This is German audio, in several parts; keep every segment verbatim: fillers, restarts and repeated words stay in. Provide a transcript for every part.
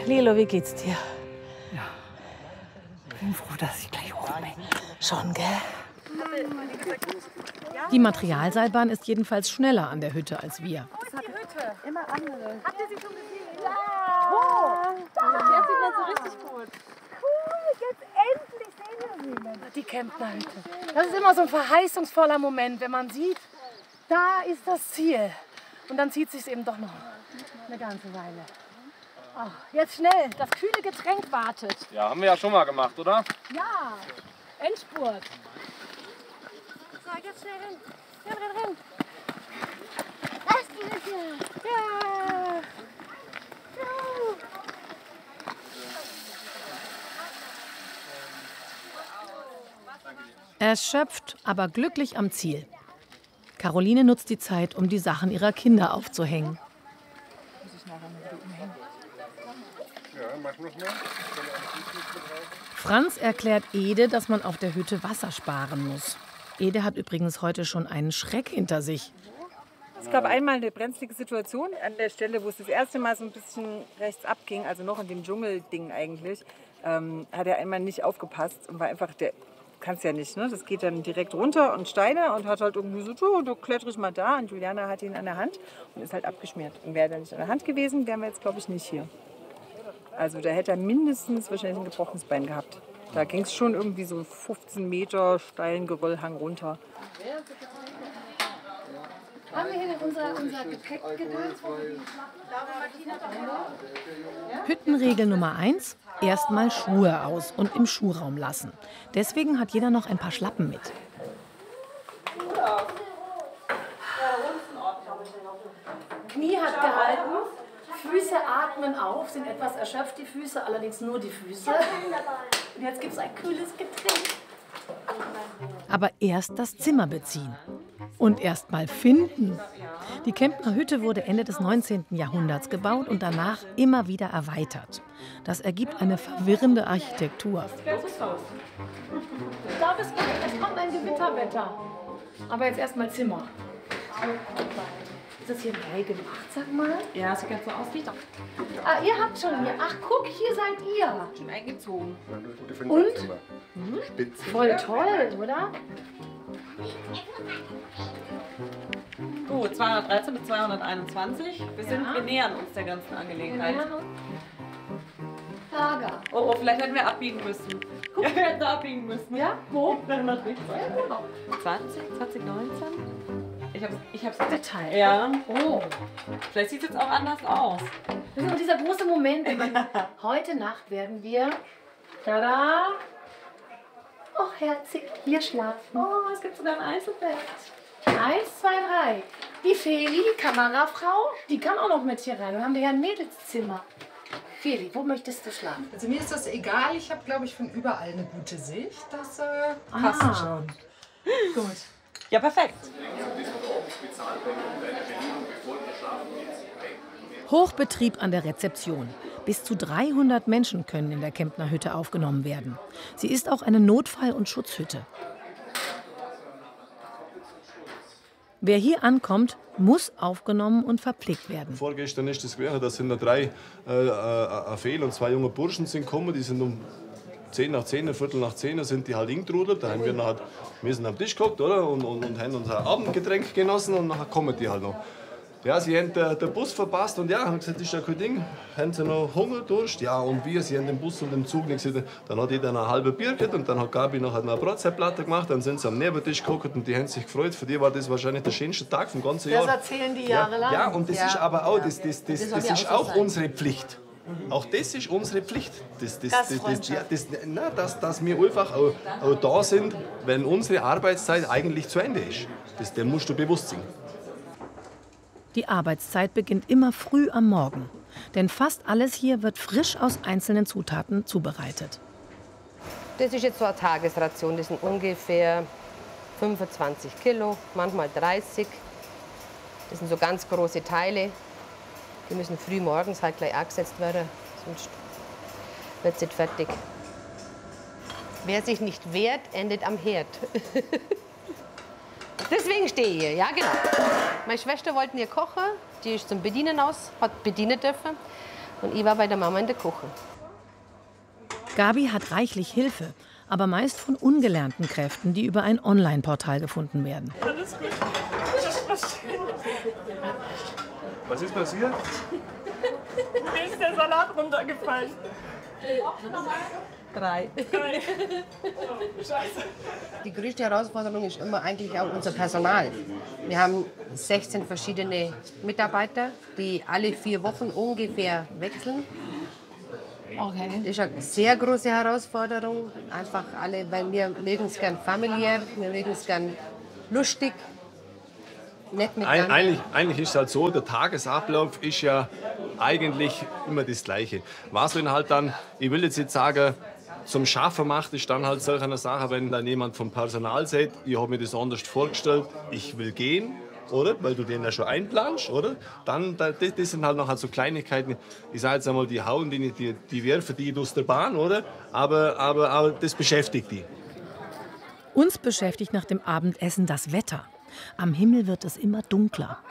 Lilo, wie geht's dir? Ja. Ich bin froh, dass ich gleich hoch bin. Schon, gell? Die Materialseilbahn ist jedenfalls schneller an der Hütte als wir. Wo ist die Hütte? Immer andere. Habt ihr sie schon gesehen? Ja! Wo? Da. Jetzt sieht man so richtig gut. Cool, jetzt endlich sehen wir sie. Die Kemptner-Hütte. Das ist immer so ein verheißungsvoller Moment, wenn man sieht, da ist das Ziel. Und dann zieht es sich eben doch noch eine ganze Weile. Oh, jetzt schnell, das kühle Getränk wartet. Ja, haben wir ja schon mal gemacht, oder? Ja, Endspurt. So, jetzt schnell hin. Renn, renn, renn. Das ist die Hütte. Ja. Erschöpft, aber glücklich am Ziel. Caroline nutzt die Zeit, um die Sachen ihrer Kinder aufzuhängen. Franz erklärt Ede, dass man auf der Hütte Wasser sparen muss. Ede hat übrigens heute schon einen Schreck hinter sich. Es gab einmal eine brenzlige Situation an der Stelle, wo es das erste Mal so ein bisschen rechts abging, also noch in dem Dschungelding eigentlich, ähm, hat er einmal nicht aufgepasst und war einfach, der kannst ja nicht, ne? Das geht dann direkt runter und Steine und hat halt irgendwie so, oh, da klettere ich mal da und Juliana hat ihn an der Hand und ist halt abgeschmiert. Und wäre er nicht an der Hand gewesen, wären wir jetzt glaube ich nicht hier. Also da hätte er mindestens wahrscheinlich ein gebrochenes Bein gehabt. Da ging es schon irgendwie so fünfzehn Meter steilen Geröllhang runter. Haben wir hier unser, unser Gepäck gedacht? Hüttenregel Nummer eins: erstmal Schuhe aus und im Schuhraum lassen. Deswegen hat jeder noch ein paar Schlappen mit. Knie hat gehalten, Füße atmen auf, sind etwas erschöpft, die Füße, allerdings nur die Füße. Und jetzt gibt es ein kühles Getränk. Aber erst das Zimmer beziehen. Und erst mal finden. Die Kemptner Hütte wurde Ende des neunzehnten Jahrhunderts gebaut und danach immer wieder erweitert. Das ergibt eine verwirrende Architektur. Ich glaube, es, es kommt ein Gewitterwetter. Aber jetzt erst mal Zimmer. Ist das hier neu gemacht, sag mal? Ja, es sieht ganz so aus wie Ah, ihr habt schon hier. Ach, guck, hier seid ihr. schon eingezogen. Und? Mhm. Voll toll, oder? Gut, zweihundertdreizehn bis zweihunderteinundzwanzig. Wir, sind, Ja. wir nähern uns der ganzen Angelegenheit. Lager. Oh, oh, vielleicht hätten wir abbiegen müssen. Guck, wir hätten abbiegen müssen. Ja, wo? zwanzig, zwanzig neunzehn? Ich hab's, ich hab's Detail. Ja. Oh. Vielleicht sieht es jetzt auch anders aus. Das ist aber dieser große Moment, wenn man heute Nacht werden wir, tada, oh herzig, hier schlafen. Oh, es gibt sogar ein Einzelbett. Eins, zwei, drei. Die Feli, die Kamerafrau, die kann auch noch mit hier rein. Wir haben ja ein Mädelszimmer. Feli, wo möchtest du schlafen? Also mir ist das egal. Ich habe, glaube ich, von überall eine gute Sicht. Das äh, Ah. passt schon. Gut. Ja, perfekt. Hochbetrieb an der Rezeption. Bis zu dreihundert Menschen können in der Kemptner Hütte aufgenommen werden. Sie ist auch eine Notfall- und Schutzhütte. Wer hier ankommt, muss aufgenommen und verpflegt werden. Vorgestern ist das gewesen, da sind da drei äh, äh, Fehl und zwei junge Burschen sind gekommen, die sind um zehn nach zehn, Viertel nach zehn sind die halt hingetrudelt. Da haben wir, nachher, wir sind am Tisch gehockt, oder? Und, und, und haben unser Abendgetränk genossen und nachher kommen die halt noch. Ja, sie haben den, den Bus verpasst und ja, haben gesagt, das ist ja kein Ding. Haben sie noch Hunger, Durst? Ja, und wir, sie haben den Bus und den Zug nicht gesehen. Dann hat jeder ein halbes Bier gehabt und dann hat Gabi noch eine Brotzeitplatte gemacht. Dann sind sie am Nebentisch gehockt und die haben sich gefreut. Für die war das wahrscheinlich der schönste Tag vom ganzen Jahr. Das erzählen die jahrelang. Ja, ja, und das Ja. ist aber auch, das, das, das, Das das, soll ja ist auch so auch sein. unsere Pflicht. Auch das ist unsere Pflicht. Das, das, Das das, das, Freundschaft. ja, das, na, dass, dass wir einfach auch, auch da sind, wenn unsere Arbeitszeit eigentlich zu Ende ist. Das, dem musst du bewusst sein. Die Arbeitszeit beginnt immer früh am Morgen. Denn fast alles hier wird frisch aus einzelnen Zutaten zubereitet. Das ist jetzt so eine Tagesration. Das sind ungefähr fünfundzwanzig Kilo, manchmal dreißig. Das sind so ganz große Teile. Die müssen früh morgens halt gleich angesetzt werden, sonst wird es nicht fertig. Wer sich nicht wehrt, endet am Herd. Deswegen stehe ich hier, ja genau. Meine Schwester wollte hier kochen, die ist zum Bedienen aus, hat bedienen dürfen. Und ich war bei der Mama in der Küche. Gabi hat reichlich Hilfe, aber meist von ungelernten Kräften, die über ein Online-Portal gefunden werden. Alles gut. Was ist passiert? Mir ist der Salat runtergefallen. Drei. Scheiße. Die größte Herausforderung ist immer eigentlich auch unser Personal. Wir haben sechzehn verschiedene Mitarbeiter, die alle vier Wochen ungefähr wechseln. Okay. Das ist eine sehr große Herausforderung. Einfach alle, weil wir mögen es gern familiär, wir mögen es gern lustig, nett miteinander. Eigentlich, eigentlich ist es halt so, der Tagesablauf ist ja eigentlich immer das Gleiche. Was wenn halt dann, ich will jetzt nicht sagen, zum Schaffen macht, ist dann halt solch eine Sache, wenn dann jemand vom Personal sagt, ich habe mir das anders vorgestellt, ich will gehen, oder? Weil du den ja schon einplanst, oder? Dann, das, das sind halt noch so Kleinigkeiten, ich sage jetzt einmal, die hauen, die, die, die werfen die aus der Bahn, oder? Aber, aber, aber das beschäftigt die. Uns beschäftigt nach dem Abendessen das Wetter. Am Himmel wird es immer dunkler.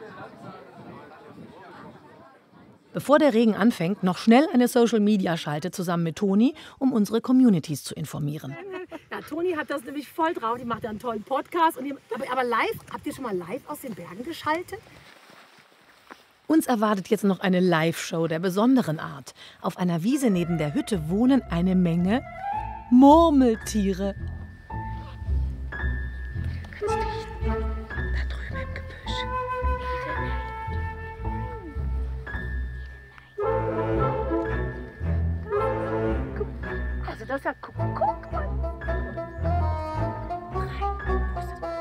Bevor der Regen anfängt, noch schnell eine Social-Media-Schalte zusammen mit Toni, um unsere Communities zu informieren. Ja, Toni hat das nämlich voll drauf. Die macht ja einen tollen Podcast. Und die, aber, aber live, habt ihr schon mal live aus den Bergen geschaltet? Uns erwartet jetzt noch eine Live-Show der besonderen Art. Auf einer Wiese neben der Hütte wohnen eine Menge Murmeltiere. Also das ist ja Kuckuck.